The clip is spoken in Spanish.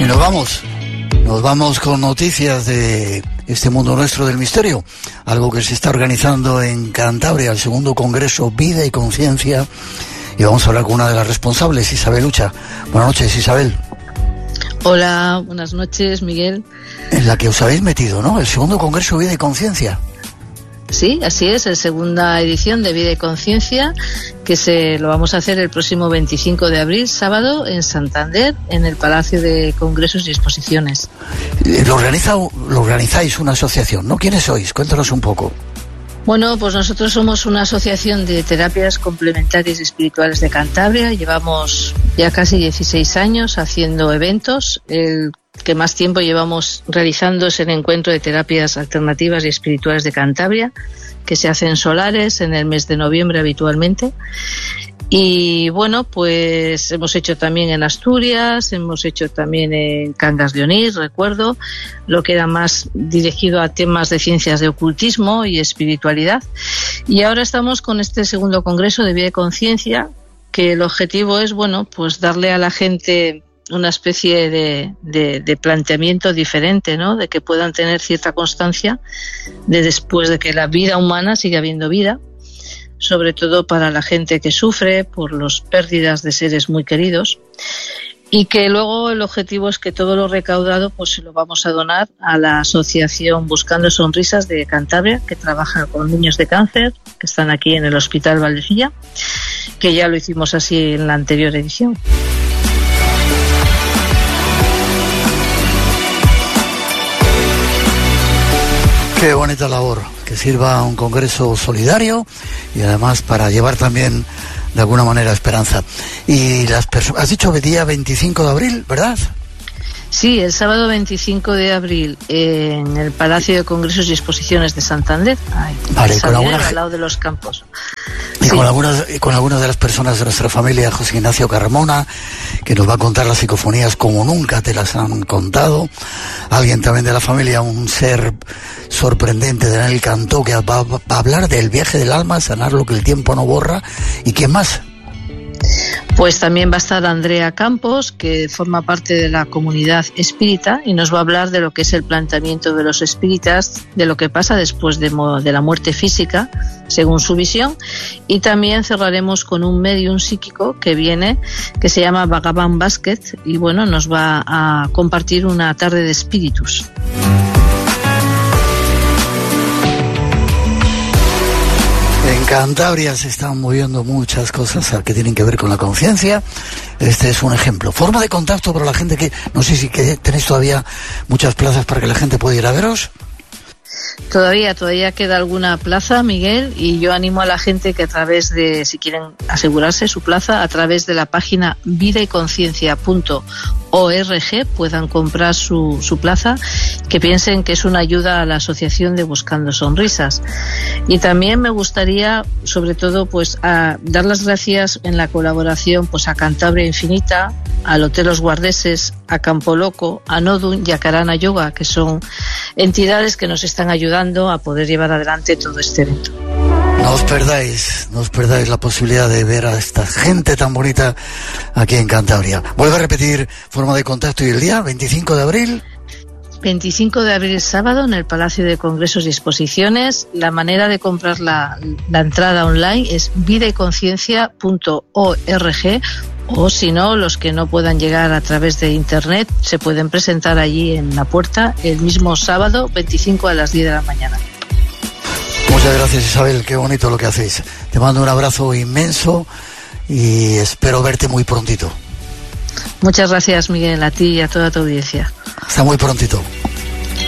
Y nos vamos con noticias de este mundo nuestro del misterio, algo que se está organizando en Cantabria, el segundo Congreso Vida y Conciencia, y vamos a hablar con una de las responsables, Isabel Ucha. Buenas noches, Isabel. Hola, buenas noches, Miguel. En la que os habéis metido, ¿no? El segundo Congreso Vida y Conciencia. Sí, así es, la segunda edición de Vida y Conciencia, que lo vamos a hacer el próximo 25 de abril, sábado, en Santander, en el Palacio de Congresos y Exposiciones. Lo organizáis una asociación, ¿no? ¿Quiénes sois? Cuéntanos un poco. Bueno, pues nosotros somos una asociación de terapias complementarias y espirituales de Cantabria. Llevamos ya casi 16 años haciendo eventos. El que más tiempo llevamos realizando es el encuentro de terapias alternativas y espirituales de Cantabria, que se hace en Solares en el mes de noviembre habitualmente. Y bueno, pues hemos hecho también en Asturias, hemos hecho también en Cangas de Onís, recuerdo, lo que era más dirigido a temas de ciencias de ocultismo y espiritualidad. Y ahora estamos con este segundo congreso de Vida y Conciencia, que el objetivo es, bueno, pues darle a la gente una especie de planteamiento diferente, ¿no? De que puedan tener cierta constancia de después de que la vida humana siga habiendo vida, sobre todo para la gente que sufre por las pérdidas de seres muy queridos, y que luego el objetivo es que todo lo recaudado pues se lo vamos a donar a la asociación Buscando Sonrisas de Cantabria, que trabaja con niños de cáncer que están aquí en el Hospital Valdecilla, que ya lo hicimos así en la anterior edición. Qué bonita labor, que sirva un congreso solidario y además para llevar también de alguna manera esperanza. Y las personas, has dicho día 25 de abril, ¿verdad? Sí, el sábado 25 de abril en el Palacio de Congresos y Exposiciones de Santander, vale, al lado de los campos. Y sí, con algunas de las personas de nuestra familia, José Ignacio Carmona, que nos va a contar las psicofonías como nunca te las han contado. Alguien también de la familia, un ser sorprendente, Daniel Cantó, que va a hablar del viaje del alma, sanar lo que el tiempo no borra. ¿Y quién más? Pues también va a estar Andrea Campos, que forma parte de la comunidad espírita, y nos va a hablar de lo que es el planteamiento de los espíritas, de lo que pasa después de la muerte física, según su visión. Y también cerraremos con un medium psíquico que viene, que se llama Bhagavan Vázquez, y bueno, nos va a compartir una tarde de espíritus. En Cantabria se están moviendo muchas cosas que tienen que ver con la conciencia. Este es un ejemplo. Forma de contacto para la gente que... No sé si tenéis todavía muchas plazas para que la gente pueda ir a veros. Todavía queda alguna plaza, Miguel, y yo animo a la gente que a través de, si quieren asegurarse su plaza, a través de la página vidayconciencia.org puedan comprar su plaza, que piensen que es una ayuda a la asociación de Buscando Sonrisas. Y también me gustaría, sobre todo, pues a dar las gracias en la colaboración pues a Cantabria Infinita, al Hotel Los Guardeses, a Campo Loco, a Nodun y a Karana Yoga, que son entidades que nos están ayudando a poder llevar adelante todo este evento. No os perdáis la posibilidad de ver a esta gente tan bonita aquí en Cantabria. Vuelvo a repetir, forma de contacto y el día 25 de abril. 25 de abril, sábado, en el Palacio de Congresos y Exposiciones. La manera de comprar la entrada online es vidayconciencia.org, o si no, los que no puedan llegar a través de internet se pueden presentar allí en la puerta el mismo sábado 25 a las 10 de la mañana. Muchas gracias, Isabel, qué bonito lo que hacéis. Te mando un abrazo inmenso y espero verte muy prontito. Muchas gracias, Miguel, a ti y a toda tu audiencia. Hasta muy prontito.